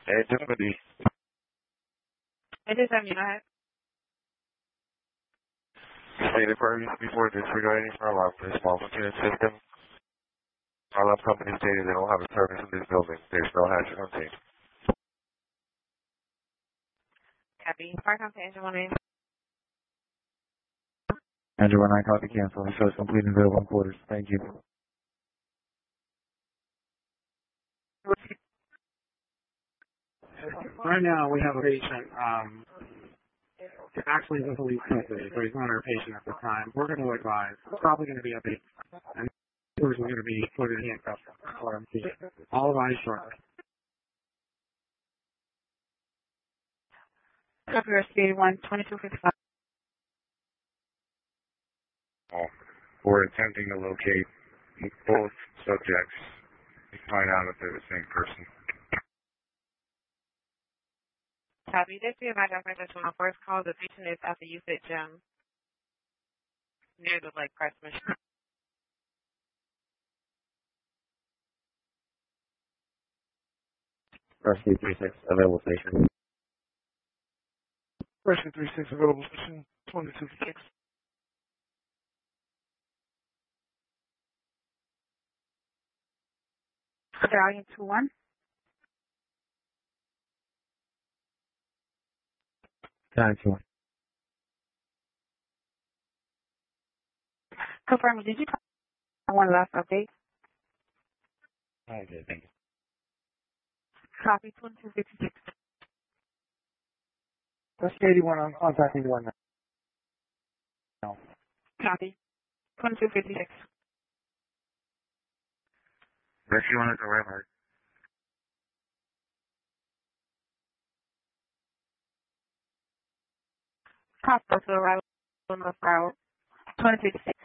Antimony. I just have you know. Stated before disregarding for alarm for this small computer system. Our alarm company stated they don't have a service in this building. There's no hazard contained. Copy. Fire company engine 1 Engine 19 copy cancel. It shows complete and available quarters. Thank you. Right now, we have a patient. Actually, with a lead company, so he's not our patient at the time. We're going to advise. It's probably going to be a big, and we're going to be put in handcuffs for him. All eyes shortly. Copy. Speed 12255. We're attempting to locate both subjects to find out if they're the same person. Copy. This is my doctor on my first call. The patient is at the UFIT gym near the leg press machine. Rescue 36, available station. Rescue 36, available station 2256. Stallion 21. Thank you. Confirm. Did you call one last update? I did, thank you. Copy 2256. Rescue 81 on contact 81 now. Copy 2256. Rescue 1 at the right mark. Hospital to arrival on the route 2256.